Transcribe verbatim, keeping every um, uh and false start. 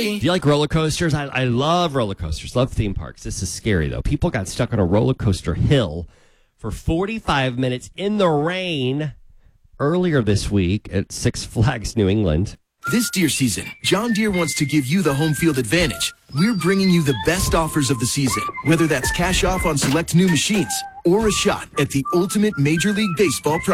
Do you like roller coasters? I, I love roller coasters, love theme parks. This is scary, though. People got stuck on a roller coaster hill for forty-five minutes in the rain earlier this week at Six Flags New England. This deer season, John Deere wants to give you the home field advantage. We're bringing you the best offers of the season, whether that's cash off on select new machines or a shot at the ultimate Major League Baseball prize.